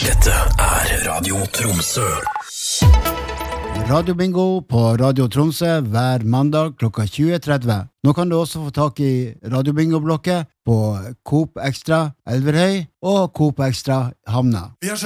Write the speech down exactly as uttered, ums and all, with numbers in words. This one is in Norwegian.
Dette er Radio Tromsø. Radio Bingo på Radio Tromsø hver mandag klokka tjue tretti. Nå kan du også få tak i Radio Bingo-blokket på Coop Extra Elverhøy og Coop Extra Hamna.